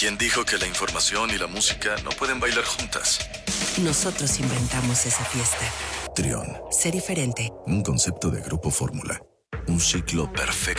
¿Quién dijo que la información y la música no pueden bailar juntas? Nosotros inventamos esa fiesta. Trión. Sé diferente. Un concepto de Grupo Fórmula. Un ciclo perfecto.